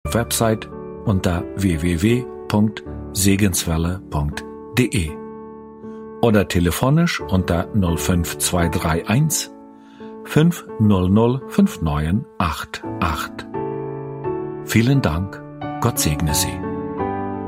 Website unter www.segenswelle.de oder telefonisch unter 05231 500 5988. Vielen Dank, Gott segne Sie.